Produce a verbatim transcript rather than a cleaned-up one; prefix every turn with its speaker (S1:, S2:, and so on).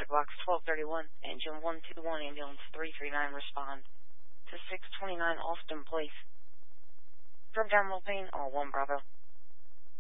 S1: Paramedic Box twelve thirty-one, Engine one two one, Ambulance three three nine, respond to six twenty-nine Austin Place. Drop down low pain, all one Bravo.